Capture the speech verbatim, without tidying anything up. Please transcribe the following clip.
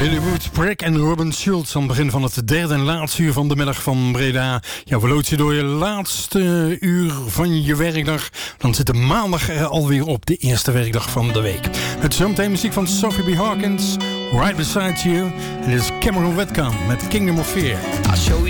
Hollywood Brick en Robin Schulz aan het begin van het derde en laatste uur van de middag van Breda. Ja, we loodsen je door je laatste uur van je werkdag. Dan zit de maandag er alweer op, de eerste werkdag van de week. Het zometeen muziek van Sophie B. Hawkins, Right Beside You. En dit is Cameron Wetcomb met Kingdom of Fear. I'll show you